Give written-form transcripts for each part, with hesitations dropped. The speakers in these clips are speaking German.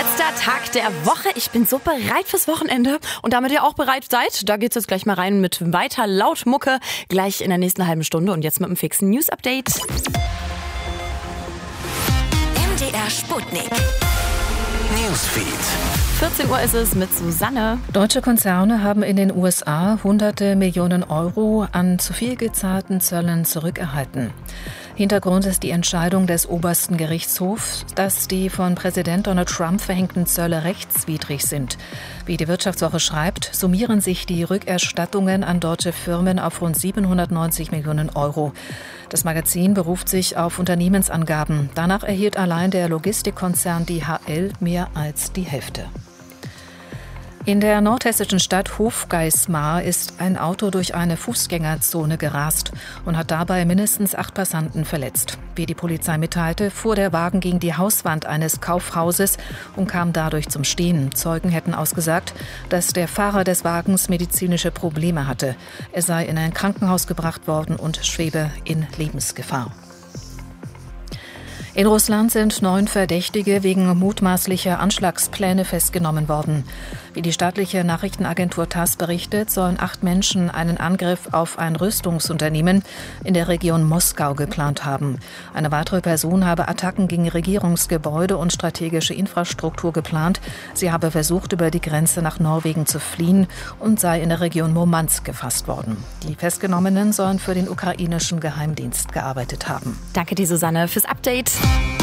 Letzter Tag der Woche. Ich bin so bereit fürs Wochenende. Und damit ihr auch bereit seid, da geht's jetzt gleich mal rein mit weiter laut Mucke. Gleich in der nächsten halben Stunde und jetzt mit einem fixen News-Update. MDR Sputnik. Newsfeed. 14 Uhr ist es mit Susanne. Deutsche Konzerne haben in den USA hunderte Millionen Euro an zu viel gezahlten Zöllen zurückerhalten. Hintergrund ist die Entscheidung des obersten Gerichtshofs, dass die von Präsident Donald Trump verhängten Zölle rechtswidrig sind. Wie die Wirtschaftswoche schreibt, summieren sich die Rückerstattungen an deutsche Firmen auf rund 790 Millionen Euro. Das Magazin beruft sich auf Unternehmensangaben. Danach erhielt allein der Logistikkonzern DHL mehr als die Hälfte. In der nordhessischen Stadt Hofgeismar ist ein Auto durch eine Fußgängerzone gerast und hat dabei mindestens 8 Passanten verletzt. Wie die Polizei mitteilte, fuhr der Wagen gegen die Hauswand eines Kaufhauses und kam dadurch zum Stehen. Zeugen hätten ausgesagt, dass der Fahrer des Wagens medizinische Probleme hatte. Er sei in ein Krankenhaus gebracht worden und schwebe in Lebensgefahr. In Russland sind 9 Verdächtige wegen mutmaßlicher Anschlagspläne festgenommen worden. Wie die staatliche Nachrichtenagentur TASS berichtet, sollen 8 Menschen einen Angriff auf ein Rüstungsunternehmen in der Region Moskau geplant haben. Eine weitere Person habe Attacken gegen Regierungsgebäude und strategische Infrastruktur geplant. Sie habe versucht, über die Grenze nach Norwegen zu fliehen und sei in der Region Murmansk gefasst worden. Die Festgenommenen sollen für den ukrainischen Geheimdienst gearbeitet haben. Danke dir, Susanne, fürs Update.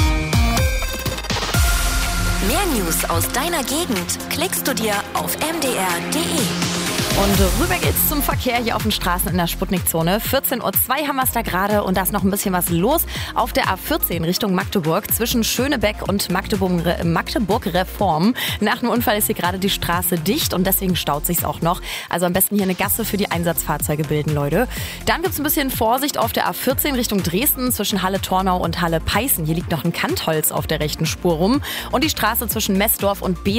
Mehr News aus deiner Gegend klickst du dir auf mdr.de. Und rüber geht's zum Verkehr hier auf den Straßen in der Sputnikzone. 14:02 Uhr haben wir es da gerade und da ist noch ein bisschen was los auf der A14 Richtung Magdeburg zwischen Schönebeck und Magdeburg-Reform. Nach einem Unfall ist hier gerade die Straße dicht und deswegen staut sich's auch noch. Also am besten hier eine Gasse für die Einsatzfahrzeuge bilden, Leute. Dann gibt's ein bisschen Vorsicht auf der A14 Richtung Dresden zwischen Halle-Tornau und Halle-Peißen. Hier liegt noch ein Kantholz auf der rechten Spur rum und die Straße zwischen Messdorf und